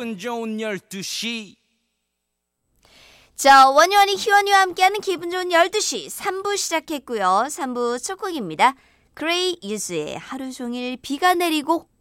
기분 좋은 12시. 자, 원효원이 희원이와 함께하는 기분 좋은 12시 3부 시작했고요. 3부 첫 곡입니다. 그레이 유즈의 하루 종일 비가 내리고